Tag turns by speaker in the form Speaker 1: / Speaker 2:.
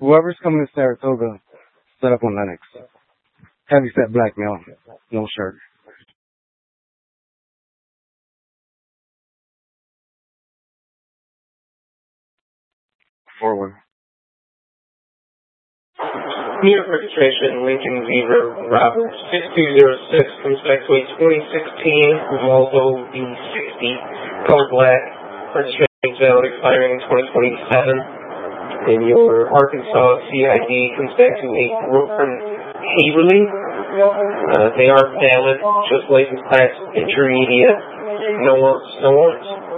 Speaker 1: Whoever's coming to Saratoga, set up on Lennox. Heavyset black male, no shirt. Forward.
Speaker 2: New York registration, Lincoln Zebra, Robert 6206, comes back to a 2016 Volvo V60, color black, registration valid expiring in 2027. And your Arkansas CID comes back to a Brooklyn Haverly. They are valid, just license class intermediate. No warrants.